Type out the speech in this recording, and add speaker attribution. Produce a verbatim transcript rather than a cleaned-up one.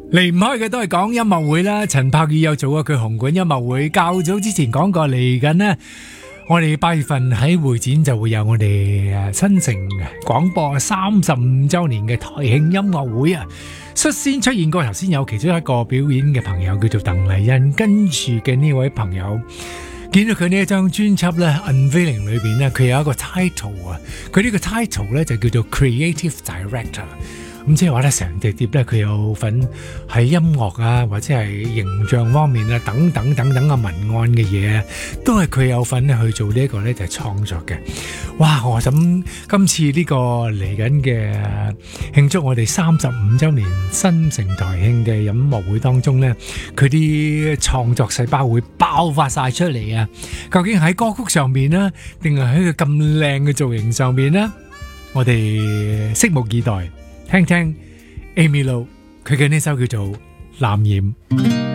Speaker 1: 離唔開嘅都係講音樂會啦，陳柏宇有做過佢紅館音樂會，較早之前講過嚟緊呢，我哋八月份喺會展就會有我哋新城廣播三十五周年嘅台慶音樂會啊！率先出現過，頭先有其中一個表演嘅朋友叫做鄧麗欣，跟住嘅呢位朋友見到佢呢一張專輯咧 Unveiling 裏邊咧，佢有一個 title 啊，佢呢個 title 咧就叫做 Creative Director。咁即係話咧，成隻碟咧，佢有份喺音樂啊，或者係形象方面啊，等等等等嘅文案嘅嘢，都係佢有份去做呢一個咧，就係創作嘅。哇！我諗今次呢個嚟緊嘅慶祝我哋三十五週年新城台慶嘅音樂會當中咧，佢啲創作細胞會爆發晒出嚟啊！究竟喺歌曲上面呢，定係喺佢咁靚嘅造型上面呢？我哋拭目以待。聽聽 Amy Lo 佢嘅呢首叫做《藍染》。